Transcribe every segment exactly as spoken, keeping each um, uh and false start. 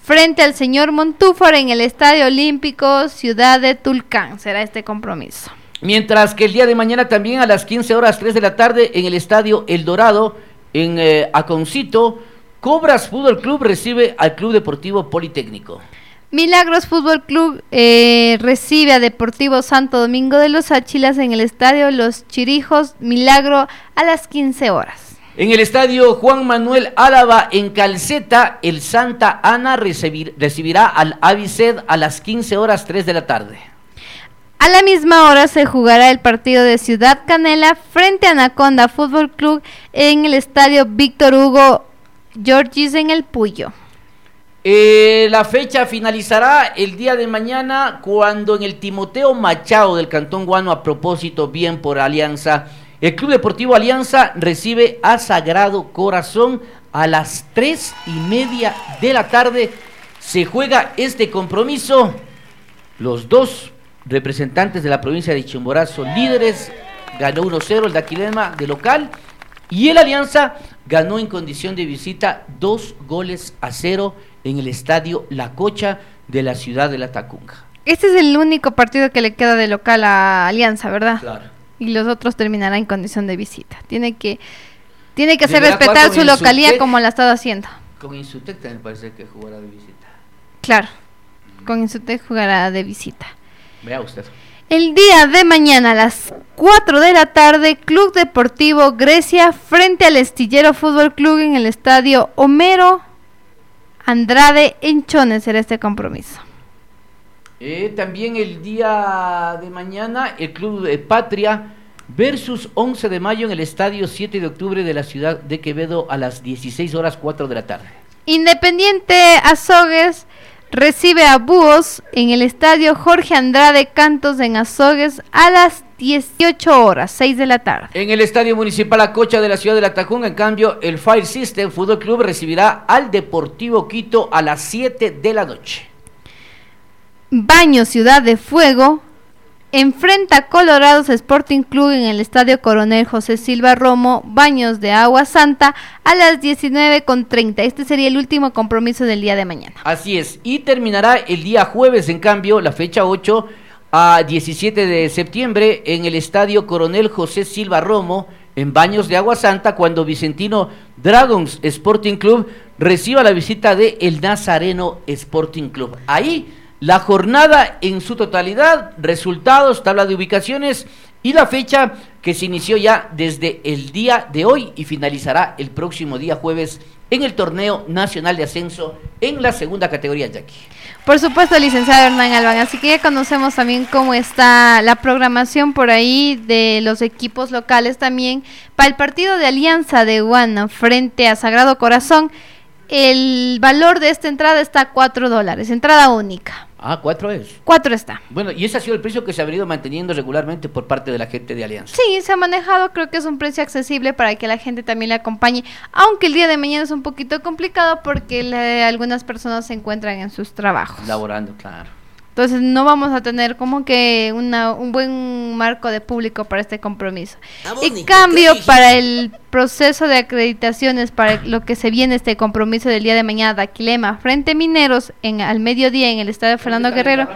frente al señor Montúfar en el Estadio Olímpico Ciudad de Tulcán. Será este compromiso. Mientras que el día de mañana también a las quince horas tres de la tarde en el Estadio El Dorado, en eh, Aconcito, Cobras Fútbol Club recibe al Club Deportivo Politécnico. Milagros Fútbol Club eh, recibe a Deportivo Santo Domingo de los Áchilas en el Estadio Los Chirijos Milagro a las quince horas. En el Estadio Juan Manuel Álava en Calceta, el Santa Ana recibir, recibirá al Aviced a las quince horas tres de la tarde. A la misma hora se jugará el partido de Ciudad Canela frente a Anaconda Fútbol Club en el Estadio Víctor Hugo Giorgis en el Puyo. Eh, la fecha finalizará el día de mañana cuando en el Timoteo Machado del Cantón Guano, a propósito, bien por Alianza, el Club Deportivo Alianza recibe a Sagrado Corazón a las tres y media de la tarde. Se juega este compromiso. Los dos representantes de la provincia de Chimborazo, líderes, ganó uno cero el Daquilema de local, y el Alianza ganó en condición de visita dos goles a cero en el Estadio La Cocha de la ciudad de La Tacunga. Este es el único partido que le queda de local a Alianza, ¿verdad? Claro. Y los otros terminarán en condición de visita. Tiene que tiene que hacer respetar su localía Insutec, como la ha estado haciendo. Con Insutec también parece que jugará de visita. Claro, con Insutec jugará de visita. Vea usted. El día de mañana a las cuatro de la tarde, Club Deportivo Grecia frente al Estillero Fútbol Club en el Estadio Homero Andrade en Chones será este compromiso. Eh, también el día de mañana, el Club de Patria versus once de mayo en el Estadio siete de octubre de la ciudad de Quevedo a las dieciséis horas cuatro de la tarde. Independiente Azogues recibe a Búhos en el Estadio Jorge Andrade Cantos en Azogues a las dieciocho horas, seis de la tarde. En el Estadio Municipal Acocha de la ciudad de La Tacunga, en cambio, el Fire System Fútbol Club recibirá al Deportivo Quito a las siete de la noche. Baño Ciudad de Fuego enfrenta a Colorados Sporting Club en el Estadio Coronel José Silva Romo, Baños de Agua Santa, a las diecinueve con treinta. Este sería el último compromiso del día de mañana. Así es, y terminará el día jueves, en cambio, la fecha ocho a diecisiete de septiembre, en el Estadio Coronel José Silva Romo, en Baños de Agua Santa, cuando Vicentino Dragons Sporting Club reciba la visita de el Nazareno Sporting Club. Ahí la jornada en su totalidad, resultados, tabla de ubicaciones y la fecha que se inició ya desde el día de hoy y finalizará el próximo día jueves en el torneo nacional de ascenso en la segunda categoría, Jackie. Por supuesto, licenciado Hernán Albán, así que ya conocemos también cómo está la programación por ahí de los equipos locales también. Para el partido de Alianza de Guano frente a Sagrado Corazón, el valor de esta entrada está a cuatro dólares, entrada única. Ah, cuatro es. Cuatro está. Bueno, y ese ha sido el precio que se ha venido manteniendo regularmente por parte de la gente de Alianza. Sí, se ha manejado, creo que es un precio accesible para que la gente también le acompañe, aunque el día de mañana es un poquito complicado porque le, algunas personas se encuentran en sus trabajos. Laborando, claro. Entonces no vamos a tener como que una, un buen marco de público para este compromiso. En cambio, para el proceso de acreditaciones, para lo que se viene este compromiso del día de mañana, Daquilema frente Mineros, en al mediodía en el Estadio Fernando Guerrero,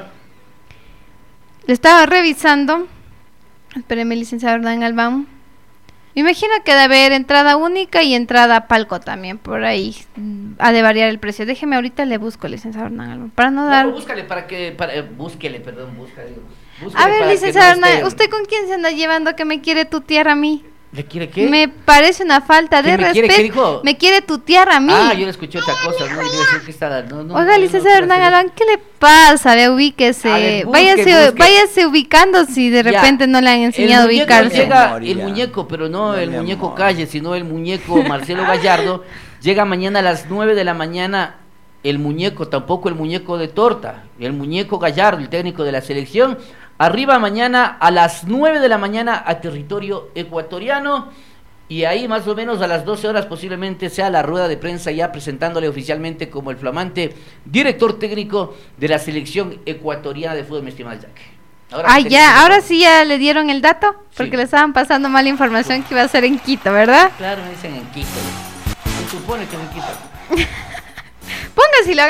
le estaba revisando, espéreme, licenciado Hernán Albán, me imagino que debe haber entrada única y entrada palco también, por ahí ha de variar el precio. Déjeme ahorita le busco, licenciado Hernán Albán, para no dar... No, búscale para que, para, eh, búsquele, perdón, búscale, búsquele a ver, para licenciado que no Hernán, esté... ¿usted con quién se anda llevando que me quiere tutear a mí? ¿Le quiere qué? Me parece una falta de me quiere? respeto. ¿Qué dijo? Me quiere tutear a mí. Ah, yo le escuché otra cosa, no, yo decir que está... No, no, Oiga, no, licenciado no, Hernán no, Albán, ¿qué le pasa? Ve, ubíquese. A ver, busque, váyase, busque. váyase ubicando si de Ya. repente no le han enseñado a El muñeco ubicarse. llega, el muñeco, pero no el muñeco Calle, sino el muñeco Marcelo Gallardo, llega mañana a las nueve de la mañana. El muñeco, tampoco el muñeco de torta, el muñeco Gallardo, el técnico de la selección, arriba mañana a las nueve de la mañana a territorio ecuatoriano, y ahí más o menos a las doce horas posiblemente sea la rueda de prensa ya presentándole oficialmente como el flamante director técnico de la selección ecuatoriana de fútbol, mi estimado Jack. Ahora Ah, sí ya, ahora sí ya le dieron el dato, porque Sí. le estaban pasando mala información que iba a ser en Quito, ¿verdad? Claro, me dicen en Quito. Se supone que en Quito. Póngase y lo haga.